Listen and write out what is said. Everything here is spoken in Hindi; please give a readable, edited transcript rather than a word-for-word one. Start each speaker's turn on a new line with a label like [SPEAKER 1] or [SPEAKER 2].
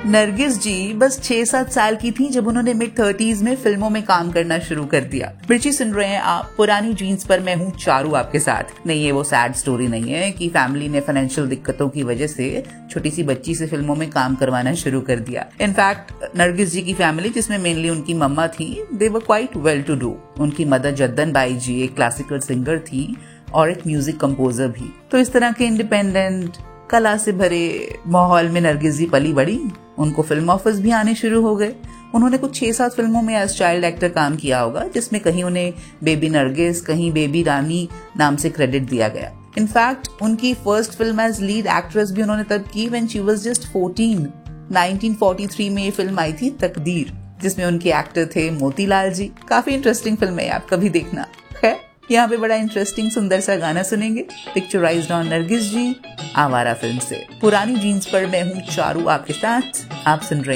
[SPEAKER 1] नरगिस जी बस 6-7 साल की थी जब उन्होंने मिड 30s में फिल्मों में काम करना शुरू कर दिया। मिर्ची सुन रहे हैं आप पुरानी जीन्स पर, मैं हूँ चारू आपके साथ। नहीं, ये वो सैड स्टोरी नहीं है कि फैमिली ने फाइनेंशियल दिक्कतों की वजह से छोटी सी बच्ची से फिल्मों में काम करवाना शुरू कर दिया। इनफैक्ट नरगिस जी की फैमिली, जिसमें मेनली उनकी मम्मा थी, दे were quite well to do. उनकी मदर जद्दन बाई जी एक क्लासिकल सिंगर थी और एक म्यूजिक कंपोजर भी। तो इस तरह के इंडिपेंडेंट कला से भरे माहौल में नरगिस जी पली बड़ी। उनको फिल्म ऑफर्स भी आने शुरू हो गए। उन्होंने कुछ 6-7 फिल्मों में एज चाइल्ड एक्टर काम किया होगा, जिसमें कहीं उन्हें बेबी नरगिस, कहीं बेबी रानी नाम से क्रेडिट दिया गया। इनफैक्ट उनकी first film as lead actress भी उन्होंने तब की व्हेन शी वाज जस्ट 14। 1943 में ये फिल्म आई थी तकदीर, जिसमें उनके एक्टर थे मोतीलाल जी। काफी इंटरेस्टिंग फिल्म है, आप कभी देखना। खैर, यहाँ पे बड़ा इंटरेस्टिंग सुंदर सा गाना सुनेंगे, पिक्चराइज्ड ऑन नरगिस जी, आवारा फिल्म से। पुरानी जीन्स पर मैं हूँ चारू आपके साथ। आप सुन रहे